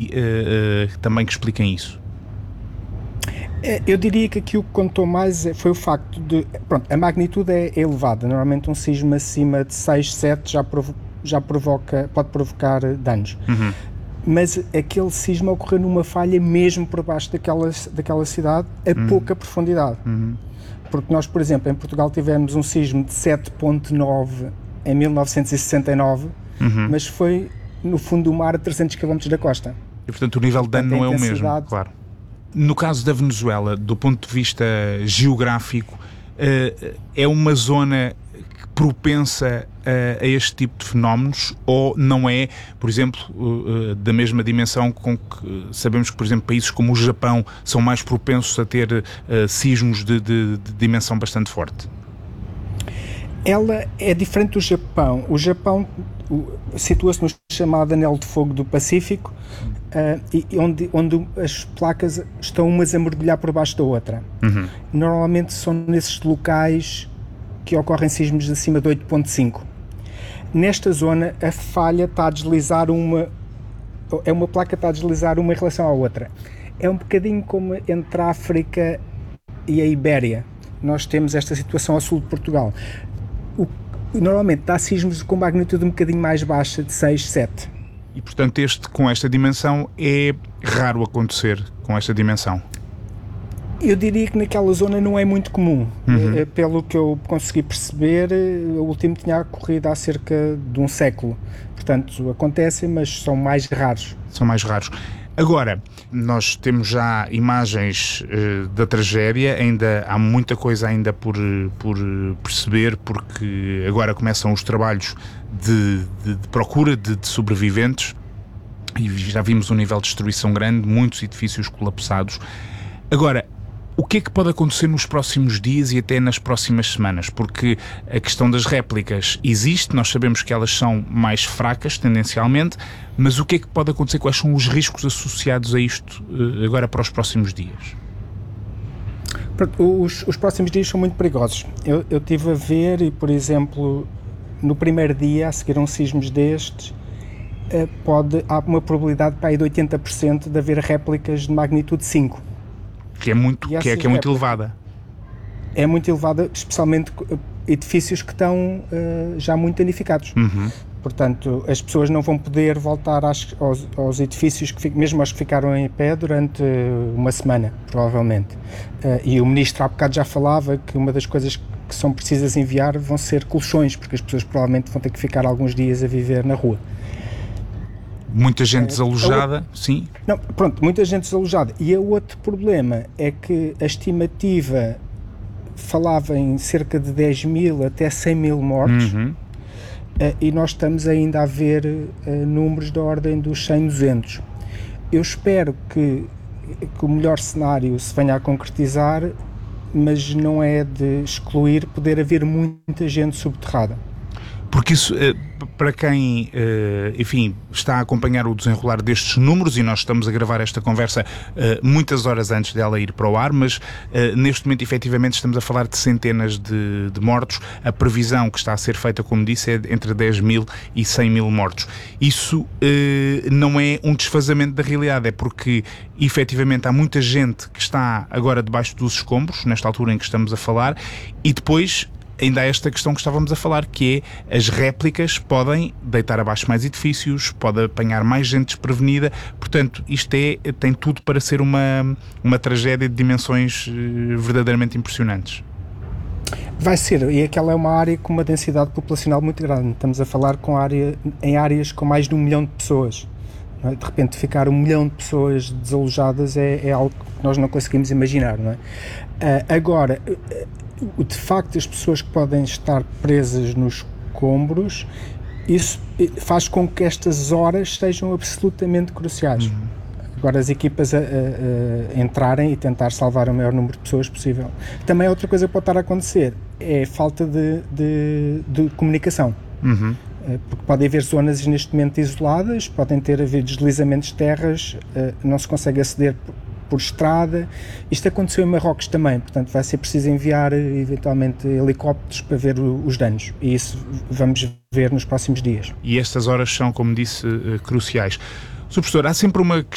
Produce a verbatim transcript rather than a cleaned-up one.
aí uh, uh, também que expliquem isso? Eu diria que aqui o que contou mais foi o facto de... Pronto, a magnitude é elevada. Normalmente um sismo acima de seis, sete já, provo, já provoca, pode provocar danos. Uhum. Mas aquele sismo ocorreu numa falha mesmo por baixo daquela, daquela cidade, a uhum. pouca profundidade. Uhum. Porque nós, por exemplo, em Portugal tivemos um sismo de sete ponto nove em mil novecentos e sessenta e nove, uhum. mas foi no fundo do mar a trezentos quilómetros da costa. E, portanto, o nível de dano não é o mesmo, claro. No caso da Venezuela, do ponto de vista geográfico, é uma zona propensa a este tipo de fenómenos ou não é, por exemplo, da mesma dimensão com que sabemos que, por exemplo, países como o Japão são mais propensos a ter sismos de, de, de dimensão bastante forte? Ela é diferente do Japão. O Japão situa-se no chamado Anel de Fogo do Pacífico, uh, e onde, onde as placas estão umas a mergulhar por baixo da outra. Uhum. Normalmente são nesses locais que ocorrem sismos acima de oito ponto cinco. Nesta zona, a falha está a deslizar uma... É uma placa que está a deslizar uma em relação à outra. É um bocadinho como entre a África e a Ibéria. Nós temos esta situação ao sul de Portugal. O, normalmente dá sismos com magnitude um bocadinho mais baixa, de seis, sete. E, portanto, este com esta dimensão é raro acontecer com esta dimensão? Eu diria que naquela zona não é muito comum. Uhum. Pelo que eu consegui perceber, o último tinha ocorrido há cerca de um século. Portanto, acontecem, mas são mais raros. São mais raros. Agora, nós temos já imagens uh, da tragédia, ainda há muita coisa ainda por, por perceber, porque agora começam os trabalhos de, de, de procura de, de sobreviventes e já vimos um nível de destruição grande, muitos edifícios colapsados. Agora, o que é que pode acontecer nos próximos dias e até nas próximas semanas? Porque a questão das réplicas existe, nós sabemos que elas são mais fracas, tendencialmente, mas o que é que pode acontecer? Quais são os riscos associados a isto agora para os próximos dias? Os, os próximos dias são muito perigosos. Eu, eu estive a ver e, por exemplo, no primeiro dia, a seguir a um sismos destes, pode, há uma probabilidade para aí de oitenta por cento de haver réplicas de magnitude cinco. Que é muito, que é, que é muito elevada. É muito elevada, especialmente edifícios que estão uh, já muito danificados. Uhum. Portanto, as pessoas não vão poder voltar às, aos, aos edifícios, que, mesmo aos que ficaram em pé, durante uma semana, provavelmente. Uh, e o ministro há bocado já falava que uma das coisas que são precisas enviar vão ser colchões, porque as pessoas provavelmente vão ter que ficar alguns dias a viver na rua. Muita gente desalojada, é, sim. Não, pronto, muita gente desalojada. E o outro problema é que a estimativa falava em cerca de dez mil até cem mil mortos, uhum. uh, e nós estamos ainda a ver uh, números da ordem dos cem, duzentos. Eu espero que, que o melhor cenário se venha a concretizar, mas não é de excluir poder haver muita gente subterrada. Porque isso, para quem, enfim, está a acompanhar o desenrolar destes números, e nós estamos a gravar esta conversa muitas horas antes dela ir para o ar, mas neste momento, efetivamente, estamos a falar de centenas de, de mortos. A previsão que está a ser feita, como disse, é entre dez mil e cem mil mortos. Isso não é um desfazamento da realidade, é porque, efetivamente, há muita gente que está agora debaixo dos escombros, nesta altura em que estamos a falar, e depois ainda há esta questão que estávamos a falar, que é as réplicas podem deitar abaixo mais edifícios, pode apanhar mais gente desprevenida, portanto isto é, tem tudo para ser uma, uma tragédia de dimensões verdadeiramente impressionantes. Vai ser, e aquela é uma área com uma densidade populacional muito grande, estamos a falar com área, em áreas com mais de um milhão de pessoas. De repente ficar um milhão de pessoas desalojadas é, é algo que nós não conseguimos imaginar, não é? Uh, agora, de facto, as pessoas que podem estar presas nos escombros, isso faz com que estas horas sejam absolutamente cruciais. Uhum. Agora, as equipas a, a, a entrarem e tentar salvar o maior número de pessoas possível. Também outra coisa que pode estar a acontecer é a falta de, de, de comunicação. Uhum. Porque pode haver zonas neste momento isoladas, podem ter haver deslizamentos de terras, não se consegue aceder por, por estrada. Isto aconteceu em Marrocos também, portanto vai ser preciso enviar eventualmente helicópteros para ver o, os danos, e isso vamos ver nos próximos dias. E estas horas são, como disse, cruciais. senhor Professor, há sempre uma